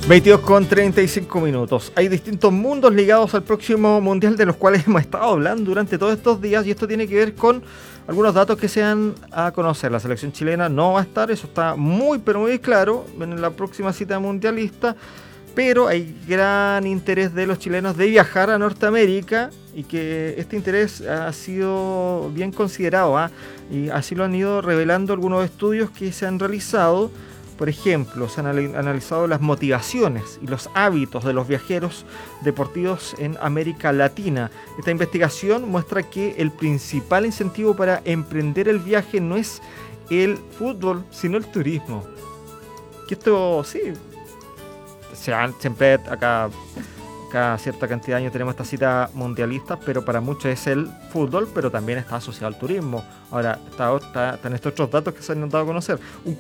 22:35. Hay distintos mundos ligados al próximo mundial de los cuales hemos estado hablando durante todos estos días, y esto tiene que ver con algunos datos que se dan a conocer. La selección chilena no va a estar, eso está muy pero muy claro en la próxima cita mundialista, pero hay gran interés de los chilenos de viajar a Norteamérica, y que este interés ha sido bien considerado, y así lo han ido revelando algunos estudios que se han realizado. Por ejemplo, se han analizado las motivaciones y los hábitos de los viajeros deportivos en América Latina. Esta investigación muestra que el principal incentivo para emprender el viaje no es el fútbol, sino el turismo. Que esto sí, siempre acá cada cierta cantidad de años tenemos esta cita mundialista, pero para muchos es el fútbol, pero también está asociado al turismo. Ahora, están estos otros datos que se han dado a conocer. Un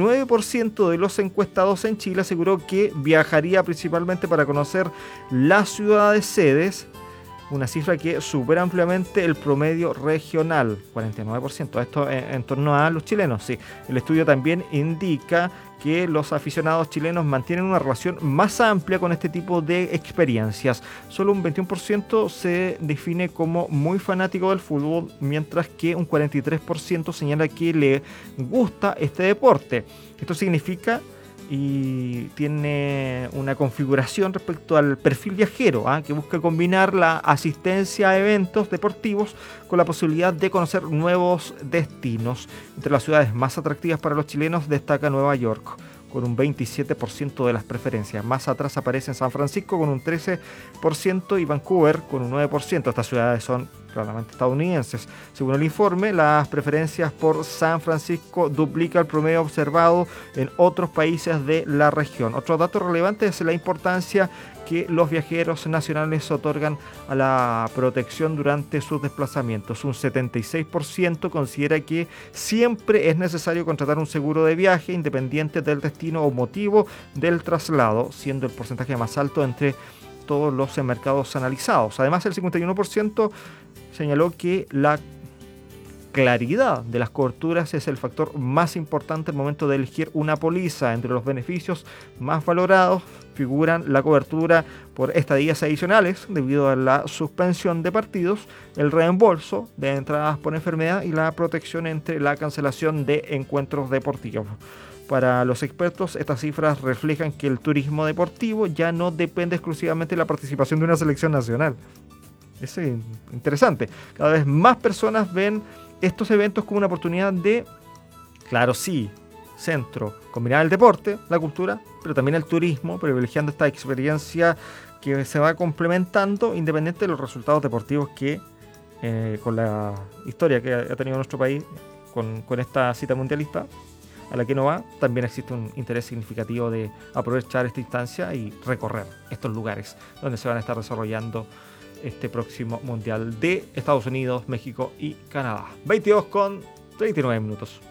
49% de los encuestados en Chile aseguró que viajaría principalmente para conocer las ciudades sedes, una cifra que supera ampliamente el promedio regional, 49%. Esto en torno a los chilenos, sí. El estudio también indica que los aficionados chilenos mantienen una relación más amplia con este tipo de experiencias. Solo un 21% se define como muy fanático del fútbol, mientras que un 43% señala que le gusta este deporte. Esto significa y tiene una configuración respecto al perfil viajero, que busca combinar la asistencia a eventos deportivos con la posibilidad de conocer nuevos destinos. Entre las ciudades más atractivas para los chilenos destaca Nueva York, con un 27% de las preferencias. Más atrás aparecen San Francisco con un 13% y Vancouver con un 9%. Estas ciudades son claramente estadounidenses. Según el informe, las preferencias por San Francisco duplica el promedio observado en otros países de la región. Otro dato relevante es la importancia que los viajeros nacionales otorgan a la protección durante sus desplazamientos. Un 76% considera que siempre es necesario contratar un seguro de viaje independiente del destino o motivo del traslado, siendo el porcentaje más alto entre todos los mercados analizados. Además, el 51% señaló que la claridad de las coberturas es el factor más importante al momento de elegir una póliza. Entre los beneficios más valorados figuran la cobertura por estadías adicionales debido a la suspensión de partidos, el reembolso de entradas por enfermedad y la protección entre la cancelación de encuentros deportivos. Para los expertos, estas cifras reflejan que el turismo deportivo ya no depende exclusivamente de la participación de una selección nacional. Es interesante. Cada vez más personas ven estos eventos como una oportunidad de, claro sí, combinar el deporte, la cultura, pero también el turismo, privilegiando esta experiencia que se va complementando independiente de los resultados deportivos que, con la historia que ha tenido nuestro país con esta cita mundialista, a la que no va, también existe un interés significativo de aprovechar esta instancia y recorrer estos lugares donde se van a estar desarrollando este próximo mundial de Estados Unidos, México y Canadá. 22:39.